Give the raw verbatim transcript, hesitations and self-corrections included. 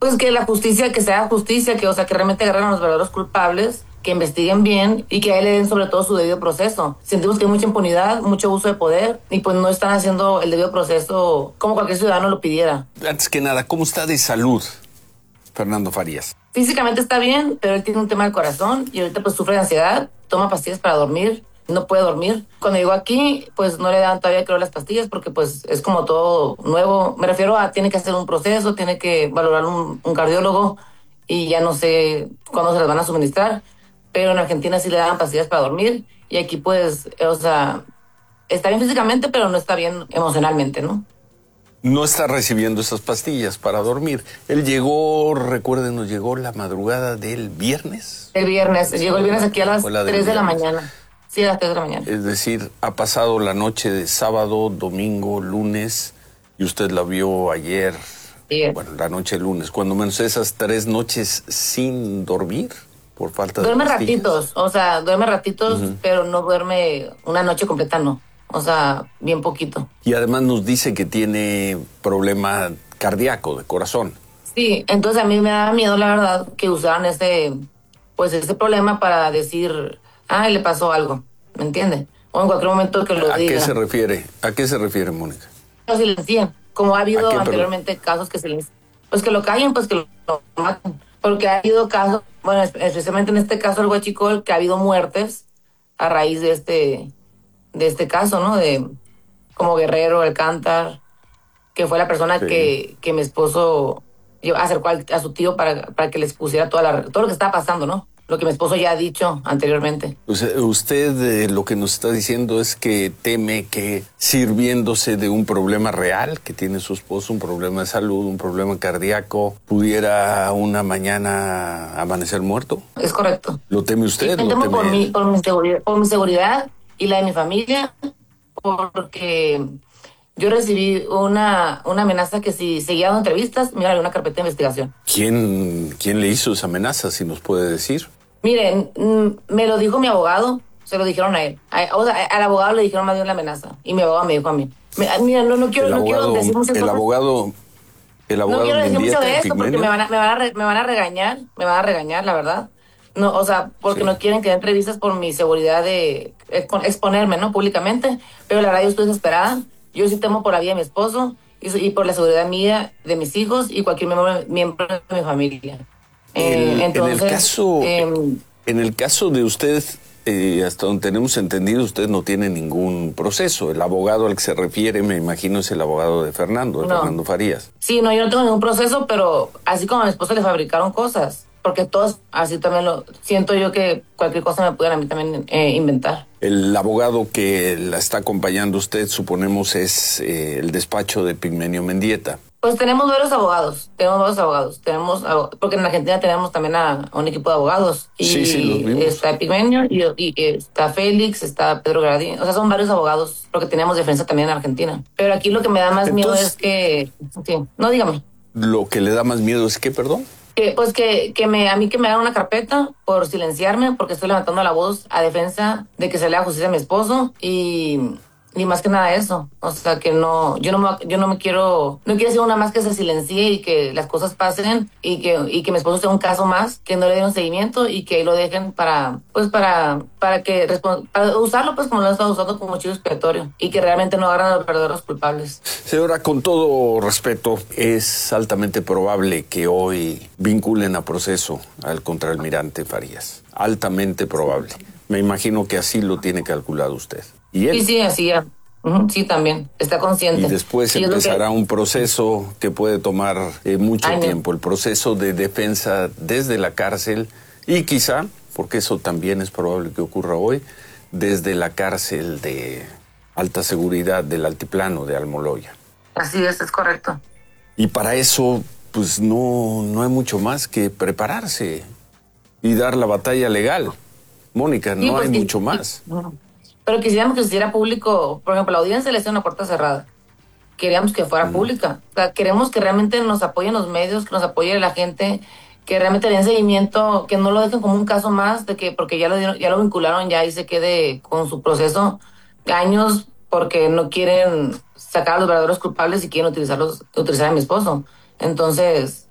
Pues que la justicia, que sea justicia, que, o sea, que realmente agarren a los verdaderos culpables, que investiguen bien y que a él le den sobre todo su debido proceso. Sentimos que hay mucha impunidad, mucho uso de poder y pues no están haciendo el debido proceso como cualquier ciudadano lo pidiera. Antes que nada, ¿cómo está de salud Fernando Farías? Físicamente está bien, pero él tiene un tema del corazón y ahorita pues sufre de ansiedad, toma pastillas para dormir, no puede dormir. Cuando llegó aquí, pues no le dan todavía creo las pastillas porque pues es como todo nuevo. Me refiero a tiene que hacer un proceso, tiene que valorar un, un cardiólogo y ya no sé cuándo se las van a suministrar. Pero en Argentina sí le dan pastillas para dormir y aquí pues, o sea, está bien físicamente, pero no está bien emocionalmente, ¿no? No está recibiendo esas pastillas para dormir. Él llegó, recuerden, nos llegó la madrugada del viernes. El viernes, llegó el viernes aquí a las tres de la mañana. Sí, a las tres de la mañana. Es decir, ha pasado la noche de sábado, domingo, lunes, y usted la vio ayer, sí. Bueno, la noche de lunes, cuando menos esas tres noches sin dormir. Por falta de duerme pastillas. ratitos, o sea, duerme ratitos, uh-huh. pero no duerme una noche completa, no. O sea, bien poquito. Y además nos dice que tiene problema cardíaco, de corazón. Sí, entonces a mí me da miedo, la verdad, que usaran ese, pues ese problema para decir, ay, le pasó algo, ¿me entiende? O en cualquier momento que lo ¿A diga. qué se refiere? ¿A qué se refiere, Mónica? Lo silencien, como ha habido qué, anteriormente pero... casos que se les... Pues que lo callen, pues que lo, lo maten. Porque ha habido casos, bueno, especialmente en este caso el Huachicol, que ha habido muertes a raíz de este, de este caso, ¿no? De como Guerrero, Alcántar, que fue la persona sí. que, que mi esposo acercó a, a su tío para, para que les pusiera toda la, todo lo que estaba pasando, ¿no? Lo que mi esposo ya ha dicho anteriormente. Usted, usted eh, lo que nos está diciendo es que teme que sirviéndose de un problema real que tiene su esposo, un problema de salud, un problema cardíaco, pudiera una mañana amanecer muerto. Es correcto. ¿Lo teme usted? Sí, ¿Lo temo teme por, mi, por, mi seguridad, por mi seguridad y la de mi familia, porque yo recibí una, una amenaza que si seguía dando entrevistas, me iba a una carpeta de investigación. ¿Quién, ¿Quién le hizo esa amenaza, si nos puede decir? Miren, me lo dijo mi abogado, se lo dijeron a él. A, o sea, al abogado le dijeron más bien la amenaza y mi abogado me dijo a mí. Mira, no, no quiero, el no abogado, quiero decir muchas el cosas. Abogado, el abogado no quiero decir mucho de esto Pigmenio. porque me van, a, me, van a re, me van a regañar, me van a regañar, la verdad. No, o sea, porque sí. no quieren que dé entrevistas por mi seguridad de exponerme, ¿no? Públicamente. Pero la verdad yo estoy desesperada. Yo sí temo por la vida de mi esposo y, y por la seguridad mía, de mis hijos y cualquier miembro, miembro de mi familia. El, eh, entonces, en el caso, eh, en el caso de usted, eh, hasta donde tenemos entendido, usted no tiene ningún proceso. El abogado al que se refiere, me imagino, es el abogado de Fernando, de no. Fernando Farías. Sí, no, yo no tengo ningún proceso, pero así como a mi esposo le fabricaron cosas, porque todos, así también lo siento yo que cualquier cosa me pudieran a mí también eh, inventar. El abogado que la está acompañando usted, suponemos, es eh, el despacho de Pigmenio Mendieta. Pues tenemos varios abogados, tenemos varios abogados, tenemos, porque en Argentina tenemos también a, a un equipo de abogados. Y sí, sí, los vimos. Está Pigmenio, y, y está Félix, está Pedro Gradín, o sea, son varios abogados, porque tenemos defensa también en Argentina. Pero aquí lo que me da más Entonces, miedo es que, sí, no, dígame. Lo que le da más miedo es que, perdón. Que, pues que, que me, a mí que me hagan una carpeta por silenciarme, porque estoy levantando la voz a defensa de que se le haga justicia a mi esposo y... Ni más que nada eso, o sea que no, yo no me, yo no me quiero, no quiero ser una más que se silencie y que las cosas pasen y que, y que mi esposo sea un caso más, que no le den un seguimiento y que lo dejen para, pues para, para que, para usarlo pues como lo han estado usando como chivo expiatorio y que realmente no agarran a los verdaderos culpables. Señora, con todo respeto, es altamente probable que hoy vinculen a proceso al contraalmirante Farías, altamente probable. Me imagino que así lo tiene calculado usted. ¿Y él? Sí, sí, así ya. Uh-huh, sí, también. Está consciente. Y después sí, empezará que... un proceso que puede tomar eh, mucho Ay, tiempo. No. El proceso de defensa desde la cárcel y quizá, porque eso también es probable que ocurra hoy, desde la cárcel de alta seguridad del Altiplano de Almoloya. Así es, es correcto. Y para eso, pues no, no hay mucho más que prepararse y dar la batalla legal. Mónica, sí, no pues hay que, mucho más. Uh-huh. Pero quisiéramos que se hiciera público, por ejemplo, la audiencia le hace una puerta cerrada. Queríamos que fuera mm. pública. O sea, queremos que realmente nos apoyen los medios, que nos apoye la gente, que realmente den seguimiento, que no lo dejen como un caso más, de que porque ya lo dieron, ya lo vincularon ya y se quede con su proceso años porque no quieren sacar a los verdaderos culpables y quieren utilizarlos, utilizar a mi esposo. Entonces,